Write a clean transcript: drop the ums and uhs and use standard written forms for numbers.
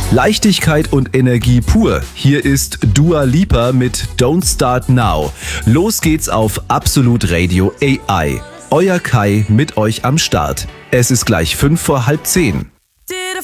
Leichtigkeit und Energie pur. Hier ist Dua Lipa mit Don't Start Now. Los geht's auf Absolut Radio AI. Euer Kai mit euch am Start. Es ist gleich 5 vor halb 10.